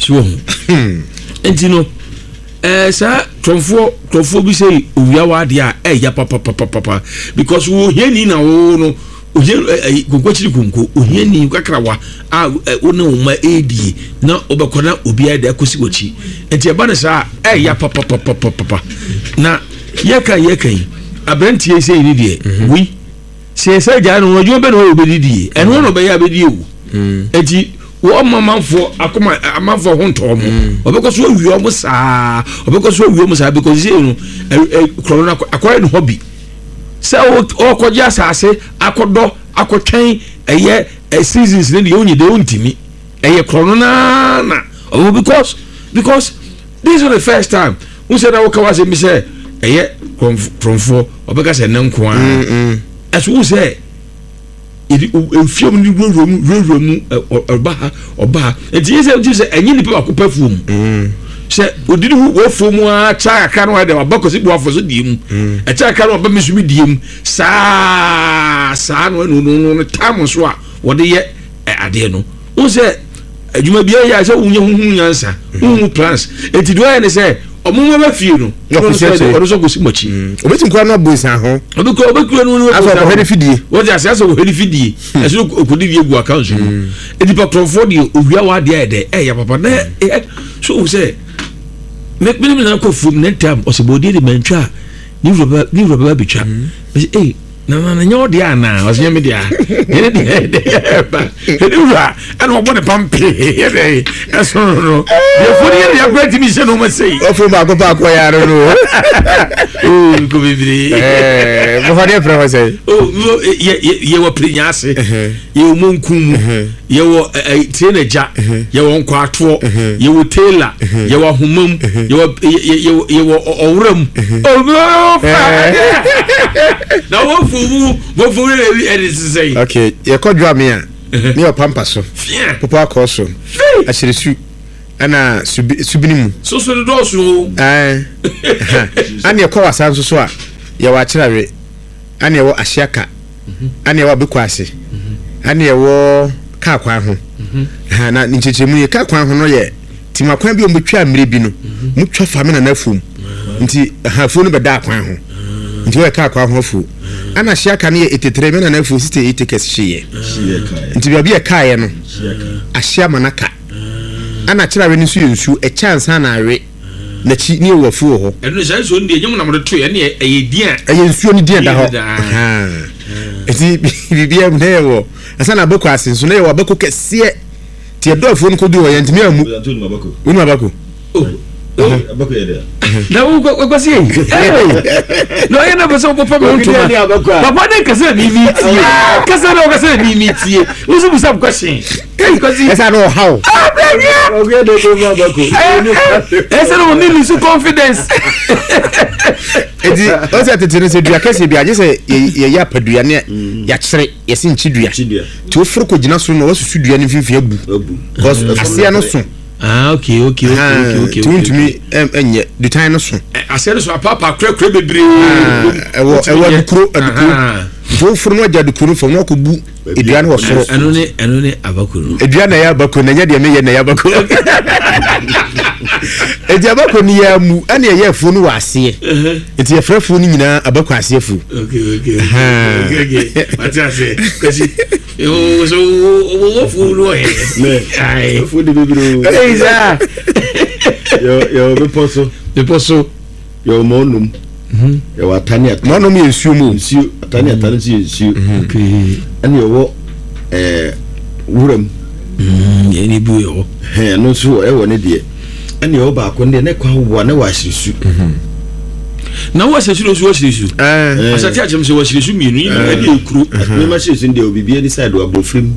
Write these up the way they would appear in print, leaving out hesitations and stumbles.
so enti no sa tromfo bi say owia wa de a ya papa because wo hiani na wo no kokwachi kunko ohiani kakrawa a wona wo ma edi na obekona obi ada akosi wachi enti eba na sa ya papa na yekan abrantie say ni de wi say ja no ojo be no obedidi eno no be ya bedi ewu enti wo mamanfo akoma amanfo honto mo obekoso wiwo mo saa because say no corona akwai no hobby say o koja asase akodo akotwen eye seasons ne de onyi de ontimi eye corona na because this is the first time who said I was say me say eye kromfo obeka say nanko a as who say fiom ni romu oba enti say enyi ni pa akopafum say odiri wo fomu a cha aka no de abakosi bo afoso diem e cha aka no ba mesumi diem saa no tam so a wo de ye ade no wo say adwuma bia ya say unye huhu nyansa hu plans enti do ya ne say omo ma fie no o so go si mochi obetim kwa no boys ho obekura no aso ko hedi fidie wo ja say aso ko hedi fidie aso okodi die gu account so edi patron die owia wa de de ya papa na so wo say make me na ko fu net time o se bodi de mentwa ni roba bitwa na nyo de ana o se me dia ene de ba ene ura ana obo ne pampe ene eso no ye fori ye ya kwati mi se no ma sei o fu ba ko ya no ko bibiri mo fa de fra sei ye wo prinyase ye wo monkum ye wo teenager ye wo nkwato ye wo tailor ye wo homam ye wo owram na wo fu re say okay ye ko dwa me a me o pampa so popo akoso ashirisu ana subinimu so do so ani ye ko wasan so a ye wa kirare ani ye wo ahyiaka ani ye wo bekwase ani ye wo ka kwan ho na nchechemu ye ka kwan ho no ye timakwan bi o mbetwa mire bi no mutwa fa me na nafum nti hafu no beda kwan ho nti we ka kwan ho fu ana ahyiaka ne ye etetere me na nafum site etekes hye nti bia ye ka ye no ahyia manaka ana kirare ni so ye nsu e chance na awe na chi ni wafu ho eno sai so ndi enyum na mo to ye ne ye dia ye nsuo ni dia da ho eti bibia mne wo asa na bako asenso na ye wabako kese ti edofo no kodu ho ye ntimi amu unu abako abako ye dia na wo ko si no ye na beso papa mo nto papa de kase ni mi tie kase na kase ni mi tie usu busa question ko si esa no how okay de ko abako esa no ni su confidence edi o se tetene se dua kase bia je se ye ya padua ne ya kyere ye se nchi dua ti o furu ko gina so no wasusu dua ne fifia bu because asia no so okay tuntumi enye the time no so asia so papa kre bebre ewo dukuro fo furu no jadu kuro fo no ko bu edua ne wo soro eno ne abakuru edua na ya abakuru na nya de me ye na ya abakuru edi abakuru ni ya mu ane ye fo no wase enti ye frefo ni nyina abakuru ase fu okay matiase kasi yo so wo fo no he ai fo de bibiro eiza yo be poso yo monum yo atania monum ye nsuo mu atania si nsuo okay ane yo wuram ye ni bu yo no so e wo ne de ane yo ba ko ne kwa wo na wa hirisu na wo asesiru so asesiru asati a chemse wo asesiru mienu ni na de ekuru me ma hirisu de obibia ni side wa bofrim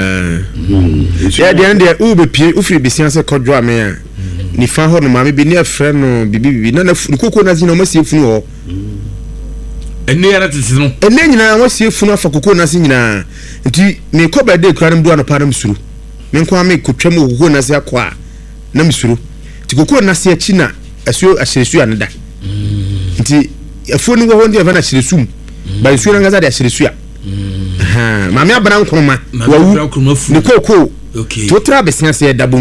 ya de ande u be pie u firi bisia se kodwo ame a ni fa ho no ma me bi ni afre no bibi na koko na zina ma sie funu ho enne ya tete no enne nyina wa sie funu afa koko na si nyina nti me ko ba de kura no do no pa na msuru me nko ame kotwam koko na si akwa na msuru ti koko na si achi na asuo ahyeresu aneda nti afuo ni wo ho ndi ava na ahyeresu ba nsuo na ngaza de ahyeresu a ma me abana nkroma wa wu ni koko okay to tra besia se dabo